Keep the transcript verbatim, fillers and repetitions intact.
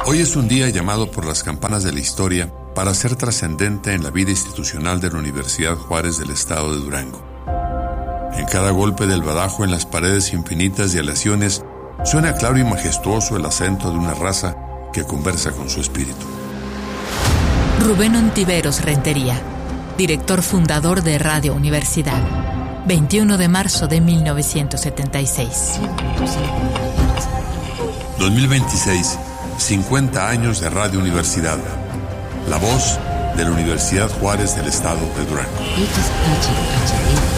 Hoy es un día llamado por las campanas de la historia para ser trascendente en la vida institucional de la Universidad Juárez del Estado de Durango. En cada golpe del badajo en las paredes infinitas de aleaciones suena claro y majestuoso el acento de una raza que conversa con su espíritu. Rubén Ontiveros Rentería, director fundador de Radio Universidad, veintiuno de marzo de mil novecientos setenta y seis. dos mil veintiséis, cincuenta años de Radio Universidad, la voz de la Universidad Juárez del Estado de Durango.